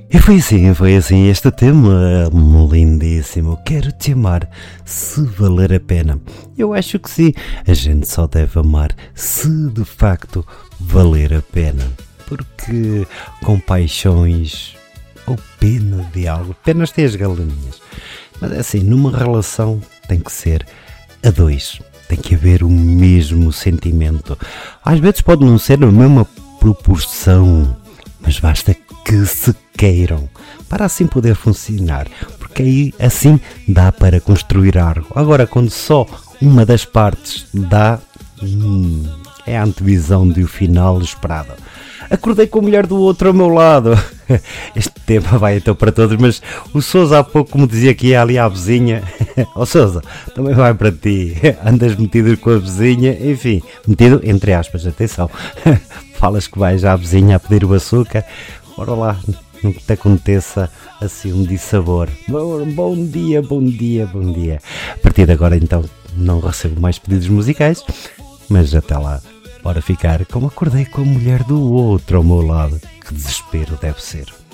E foi assim, este tema lindíssimo. Quero te amar se valer a pena. Eu acho que sim, a gente só deve amar se de facto valer a pena. Porque com paixões ou pena de algo, penas tem as galinhas. Mas é assim, numa relação tem que ser a dois. Tem que haver o mesmo sentimento. Às vezes pode não ser na mesma proporção, mas basta que se queiram para assim poder funcionar, porque aí assim dá para construir algo. Agora, quando só uma das partes dá, é a antevisão do final esperado. Acordei com a mulher do outro ao meu lado. Este tema vai então para todos, mas o Sousa há pouco me dizia que ia ali à vizinha. Ó Sousa, também vai para ti. Andas metido com a vizinha, enfim, metido entre aspas, atenção. Falas que vais à vizinha a pedir o açúcar. Ora lá, não te aconteça assim um dissabor. Bom dia. A partir de agora então não recebo mais pedidos musicais, mas até lá, bora ficar como acordei com a mulher do outro ao meu lado. Que desespero deve ser.